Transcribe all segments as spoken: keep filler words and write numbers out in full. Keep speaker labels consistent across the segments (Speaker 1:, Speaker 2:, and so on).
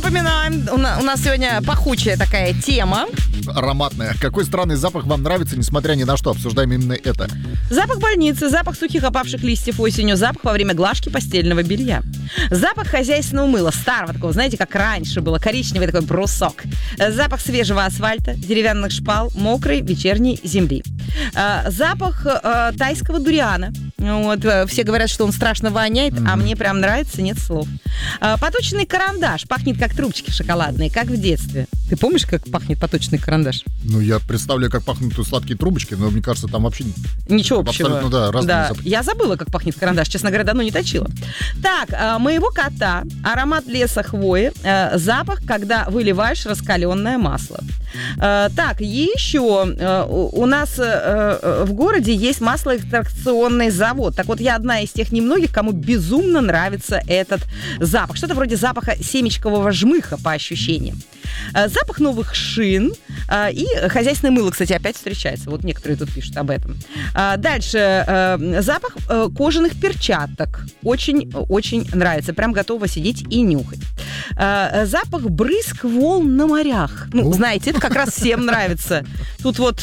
Speaker 1: Напоминаем, у нас сегодня пахучая такая тема.
Speaker 2: Ароматная. Какой странный запах вам нравится, несмотря ни на что? Обсуждаем именно это.
Speaker 1: Запах больницы, запах сухих опавших листьев осенью, запах во время глажки постельного белья. Запах хозяйственного мыла, старого такого, знаете, как раньше было, коричневый такой брусок. Запах свежего асфальта, деревянных шпал, мокрой вечерней земли. Запах э, тайского дуриана. Вот, все говорят, что он страшно воняет, mm-hmm. а мне прям нравится, нет слов. Поточный карандаш пахнет как трубочки шоколадные, как в детстве. Ты помнишь, как пахнет поточный карандаш?
Speaker 2: Ну, я представляю, как пахнут сладкие трубочки, но мне кажется, там вообще...
Speaker 1: Ничего общего.
Speaker 2: Абсолютно, да, разные
Speaker 1: да.
Speaker 2: запахи.
Speaker 1: Я забыла, как пахнет карандаш, честно говоря, давно не точила. Так, моего кота, аромат леса, хвои, запах, когда выливаешь раскаленное масло. Так, еще у нас в городе есть маслоэкстракционный завод. Так вот, я одна из тех немногих, кому безумно нравится этот запах. Что-то вроде запаха семечкового жмыха, по ощущениям. Запах новых шин и хозяйственное мыло, кстати, опять встречается. Вот некоторые тут пишут об этом. Дальше. Запах кожаных перчаток. Очень-очень нравится. Прям готова сидеть и нюхать. Запах брызг волн на морях. Ну, знаете, это как раз всем нравится. Тут вот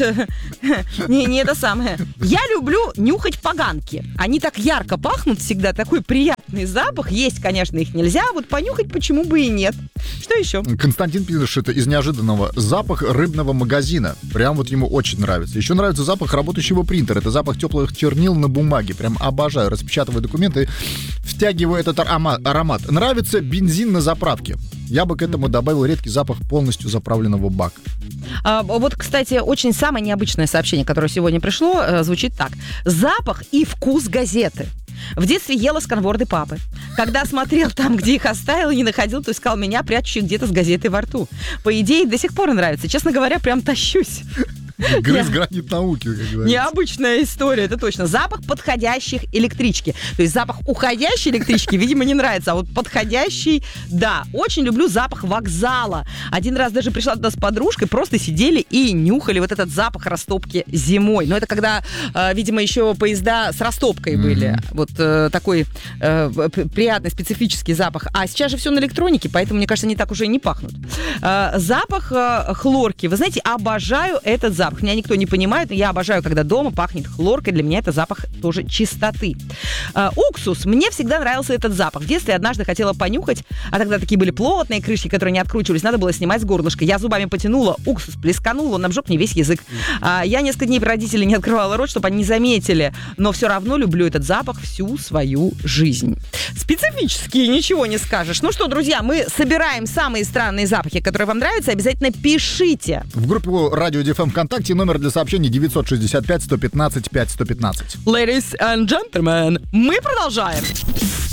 Speaker 1: не, не это самое. Я люблю нюхать поганки. Они так ярко пахнут всегда. Такой приятный запах. Есть, конечно, их нельзя. Вот понюхать почему бы и нет. Что еще?
Speaker 2: Константин пишет из неожиданного. Запах рыбного магазина. Прям вот ему очень нравится. Еще нравится запах работающего принтера. Это запах теплых чернил на бумаге. Прям обожаю. Распечатываю документы, втягиваю этот аромат. Нравится бензин на заправке. Я бы к этому добавил редкий запах полностью заправленного бака.
Speaker 1: А, вот, кстати, очень самое необычное сообщение, которое сегодня пришло, звучит так. Запах и вкус газеты. В детстве ела сканворды папы. Когда смотрел там, где их оставил, и не находил, то искал меня, прячущий где-то с газетой во рту. По идее, до сих пор нравится. Честно говоря, прям тащусь.
Speaker 2: Грыз гранит науки, как говорится.
Speaker 1: Необычная история, это точно. Запах подходящих электрички. То есть запах уходящей электрички, видимо, не нравится. А вот подходящий, да. Очень люблю запах вокзала. Один раз даже пришла туда с подружкой, просто сидели и нюхали вот этот запах растопки зимой. Но это когда, видимо, еще поезда с растопкой были. Mm-hmm. Вот э, такой э, приятный, специфический запах. А сейчас же все на электронике, поэтому, мне кажется, они так уже и не пахнут. Э, запах э, хлорки. Вы знаете, обожаю этот запах. Запах. Меня никто не понимает, но я обожаю, когда дома пахнет хлоркой. Для меня это запах тоже чистоты. А, уксус. Мне всегда нравился этот запах. В детстве однажды хотела понюхать, а тогда такие были плотные крышки, которые не откручивались. Надо было снимать с горлышка. Я зубами потянула, уксус плесканула, он обжег мне весь язык. А, я несколько дней родителей не открывала рот, чтобы они не заметили. Но все равно люблю этот запах всю свою жизнь. Специфический, ничего не скажешь. Ну что, друзья, мы собираем самые странные запахи, которые вам нравятся. Обязательно пишите.
Speaker 2: В группу Радио ди эф эм ВКонтакте номер для сообщений девятьсот шестьдесят пять сто пятнадцать пять сто пятнадцать.
Speaker 1: Ladies and gentlemen, мы продолжаем.